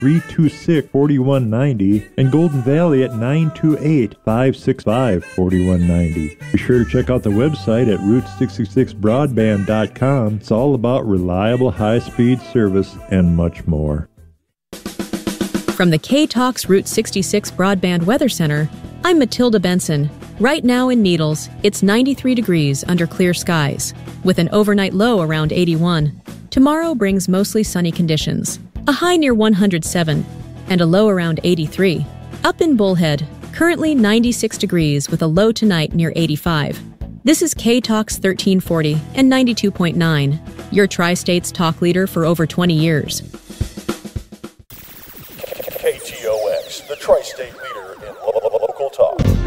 326-4190 and Golden Valley at 928-565-4190. Be sure to check out the website at Route66Broadband.com. It's all about reliable high-speed service and much more. From the K-Talks Route 66 Broadband Weather Center, I'm Matilda Benson. Right now in Needles, it's 93 degrees under clear skies, with an overnight low around 81. Tomorrow brings mostly sunny conditions, a high near 107, and a low around 83. Up in Bullhead, currently 96 degrees with a low tonight near 85. This is K-Talks 1340 and 92.9, your Tri-States talk leader for over 20 years. KTOX, the Tri-State leader in local talk.